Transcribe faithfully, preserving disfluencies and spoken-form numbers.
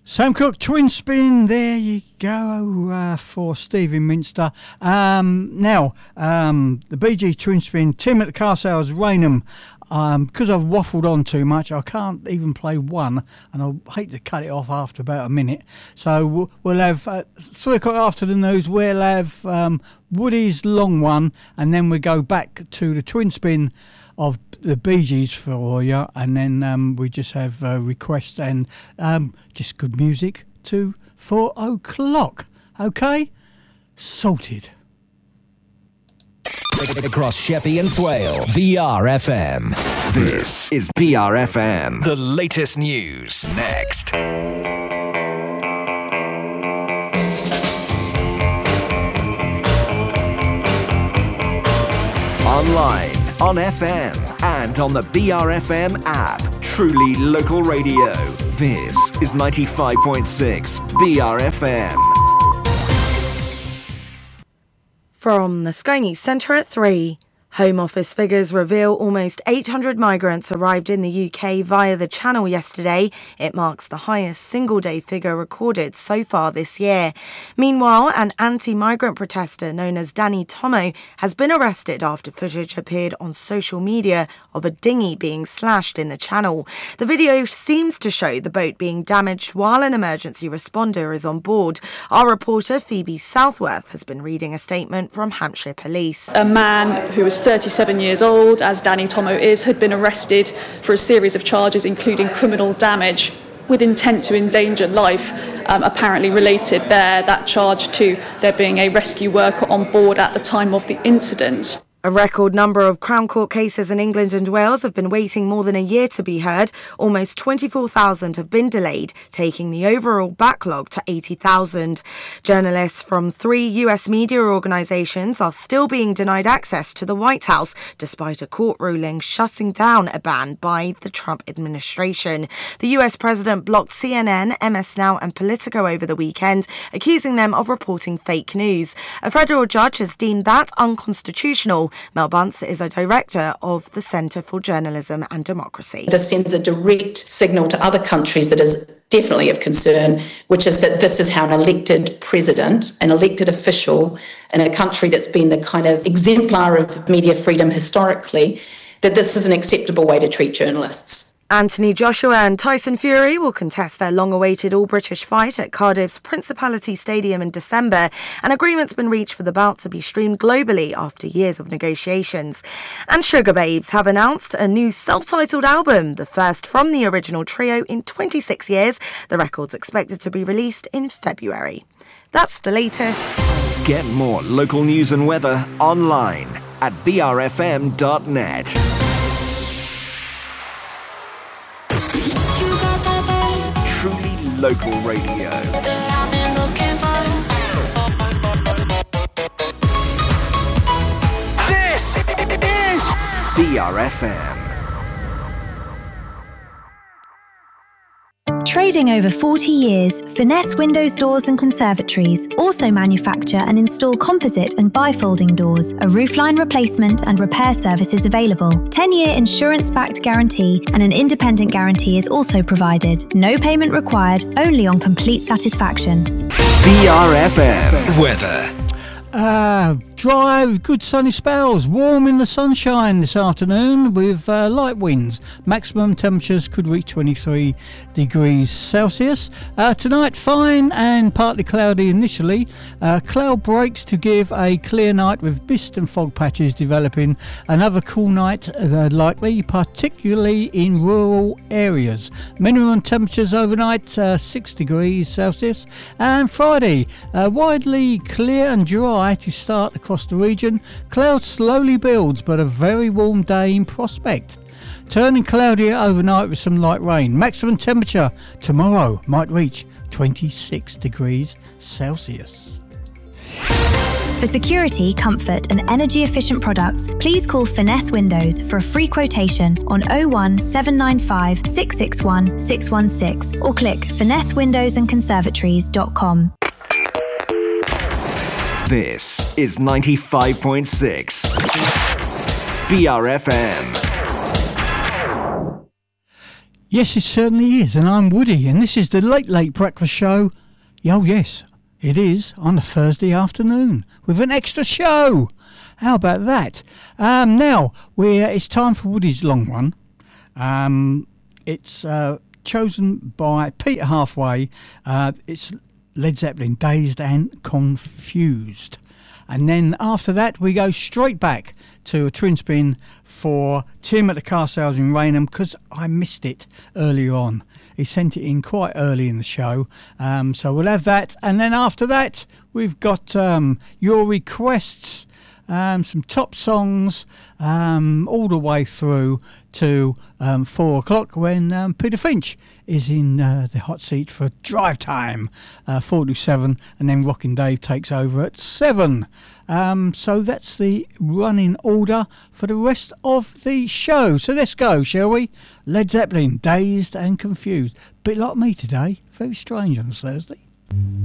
Sam Cooke, Twin Spin, there you go, uh, for Stevie Minster. Um, now, um, the Bee Gees Twin Spin, Tim at the Car Sales, Raynham. Um, because I've waffled on too much, I can't even play one, and I hate to cut it off after about a minute. So we'll, we'll have, uh, three o'clock after the news, we'll have um, Woody's Long One, and then we go back to the Twin Spin of the Bee Gees for you, and then um, we just have uh, requests and um, just good music to four o'clock. Okay? Sorted. Across Sheppey and Swale, B R F M. This is B R F M. The latest news next. Online, on F M, and on the B R F M app. Truly local radio. This is ninety-five point six B R F M. From the Sky News Centre at three. Home Office figures reveal almost eight hundred migrants arrived in the U K via the Channel yesterday. It marks the highest single-day figure recorded so far this year. Meanwhile, an anti-migrant protester known as Danny Tomo has been arrested after footage appeared on social media of a dinghy being slashed in the Channel. The video seems to show the boat being damaged while an emergency responder is on board. Our reporter Phoebe Southworth has been reading a statement from Hampshire Police. A man who was thirty-seven years old, as Danny Tomo is, had been arrested for a series of charges, including criminal damage with intent to endanger life, um, apparently related there, that charge to there being a rescue worker on board at the time of the incident. A record number of Crown Court cases in England and Wales have been waiting more than a year to be heard. Almost twenty-four thousand have been delayed, taking the overall backlog to eighty thousand. Journalists from three U S media organisations are still being denied access to the White House, despite a court ruling shutting down a ban by the Trump administration. The U S president blocked C N N, M S Now and Politico over the weekend, accusing them of reporting fake news. A federal judge has deemed that unconstitutional. Mel Bunce is a director of the Centre for Journalism and Democracy. This sends a direct signal to other countries that is definitely of concern, which is that this is how an elected president, an elected official in a country that's been the kind of exemplar of media freedom historically, that this is an acceptable way to treat journalists. Anthony Joshua and Tyson Fury will contest their long-awaited all-British fight at Cardiff's Principality Stadium in December. An agreement's been reached for the bout to be streamed globally after years of negotiations. And Sugar Babes have announced a new self-titled album, the first from the original trio in twenty-six years. The record's expected to be released in February. That's the latest. Get more local news and weather online at b r f m dot net. Truly local radio. This is B R F M. Trading over forty years, Finesse Windows Doors and Conservatories also manufacture and install composite and bifolding doors. A roofline replacement and repair service is available. ten-year insurance-backed guarantee and an independent guarantee is also provided. No payment required, only on complete satisfaction. B R F M weather. Uh, dry, good sunny spells, warm in the sunshine this afternoon with uh, light winds. Maximum temperatures could reach twenty-three degrees Celsius. Uh, tonight, fine and partly cloudy initially. Uh, cloud breaks to give a clear night with mist and fog patches developing. Another cool night uh, likely, particularly in rural areas. Minimum temperatures overnight, uh, six degrees Celsius. And Friday, uh, widely clear and dry to start across the region. Cloud slowly builds, but a very warm day in prospect. Turning cloudier overnight with some light rain. Maximum temperature tomorrow might reach twenty-six degrees Celsius. For security, comfort and energy efficient products, please call Finesse Windows for a free quotation on oh one seven nine five six six one six one six or click finesse windows and conservatories dot com. This is ninety-five point six B R F M. Yes, it certainly is, and I'm Woody, and this is the Late Late Breakfast Show. Oh yes, it is on a Thursday afternoon with an extra show. How about that? Um, now, we're, it's time for Woody's Long Run. Um, it's uh, chosen by Peter Halfway. Uh, it's Led Zeppelin, Dazed and Confused. And then after that, we go straight back to a twin spin for Tim at the car sales in Raynham, because I missed it earlier on. He sent it in quite early in the show. Um, so we'll have that. And then after that, we've got um, your requests, um, some top songs, um, all the way through to um, four o'clock when um, Peter Finch is in uh, the hot seat for drive time, uh, four to seven, and then Rockin' Dave takes over at seven. Um, so that's the running order for the rest of the show. So let's go, shall we? Led Zeppelin, Dazed and Confused. Bit like me today. Very strange on a Thursday.